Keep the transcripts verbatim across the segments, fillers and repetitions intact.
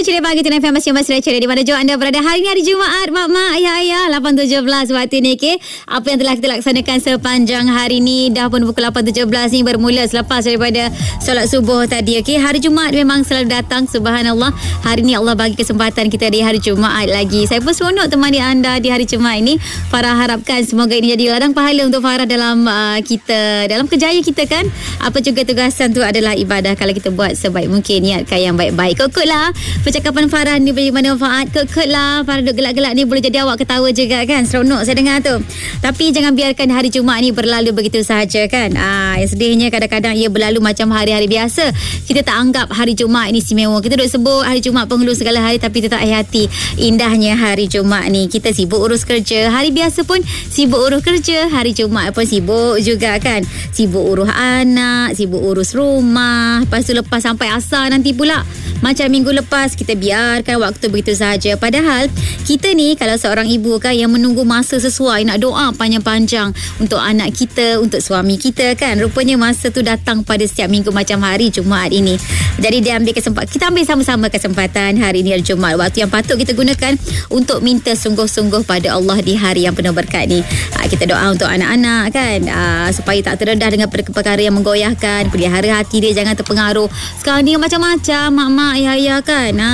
Ceria Pagi Tuna F M masih Mas Ceria di mana jauh anda berada. Hari ini hari Jumaat, mak-mak, ayah-ayah, lapan tujuh belas waktu ni, okay? Apa yang telah kita laksanakan sepanjang hari ni, dah pun pukul lapan tujuh belas ni, bermula selepas daripada solat subuh tadi, okay? Hari Jumaat memang selalu datang, subhanallah. Hari ni Allah bagi kesempatan kita di hari Jumaat lagi. Saya pun seronok temani anda di hari Jumaat ini. Farah harapkan semoga ini jadi ladang pahala untuk Farah dalam uh, kita, dalam kerjaya kita kan. Apa juga tugasan tu adalah ibadah. Kalau kita buat sebaik mungkin, niatkan yang baik-baik. Kekutlah percakapan Farah ni beri manfaat. Kekutlah Farah duduk gelak-gelak ni, boleh jadi awak ketawa juga kan. Seronok saya dengar tu. Tapi jangan biarkan hari Jumaat ni berlalu begitu sahaja kan. Ah, yang sedihnya kadang-kadang ia berlalu macam hari-hari biasa. Kita tak anggap hari Jumaat ni istimewa. Kita duduk sebut hari Jumaat penghulu segala hari, tapi kita tak hayati indahnya hari Jumaat ni. Kita sibuk urus kerja. Hari biasa pun sibuk urus kerja. Hari Jumaat pun sibuk juga kan. Sibuk urus anak, sibuk urus rumah. Lepas tu lepas sampai asar nanti pula, macam minggu lepas, kita biarkan waktu begitu sahaja. Padahal kita ni kalau seorang ibu kan, yang menunggu masa sesuai nak doa panjang-panjang untuk anak kita, untuk suami kita kan. Rupanya masa tu datang pada setiap minggu macam hari Jumaat ini. Jadi dia ambil kesempatan, kita ambil sama-sama kesempatan hari ini hari Jumaat, waktu yang patut kita gunakan untuk minta sungguh-sungguh pada Allah di hari yang penuh berkat ni. Ha, kita doa untuk anak-anak kan, ha, supaya tak terdedah dengan perkara yang menggoyahkan, pelihara hati dia jangan terpengaruh. Sekarang ni macam-macam mak-mak, ayah-ayah kan. Ha.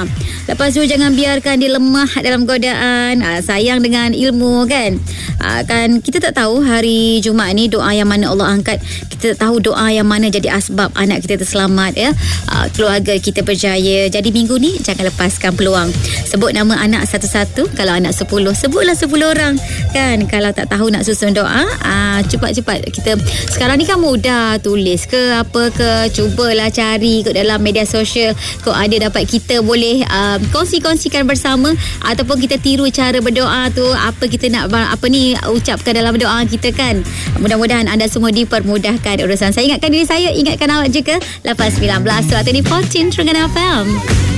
Lepas tu jangan biarkan dia lemah dalam godaan. Ha, sayang dengan ilmu kan. Ha, kan kita tak tahu hari Jumaat ni doa yang mana Allah angkat. Kita tak tahu doa yang mana jadi asbab anak kita terselamat ya. Ha, keluarga kita berjaya. Jadi minggu ni jangan lepaskan peluang. Sebut nama anak satu-satu. Kalau anak sepuluh, sebutlah sepuluh orang kan. Kalau tak tahu nak susun doa, ha, cepat-cepat kita. Sekarang ni kan mudah, tulis ke apa ke, cubalah cari kat dalam media sosial. Kok ada dapat kita boleh uh, kongsi-kongsikan bersama, ataupun kita tiru cara berdoa tu, apa kita nak apa ni ucapkan dalam doa kita kan. Mudah-mudahan anda semua dipermudahkan urusan. Saya ingatkan diri saya, ingatkan awak juga. Lapan sembilan belas waktu ni Fortune Terengganu F M.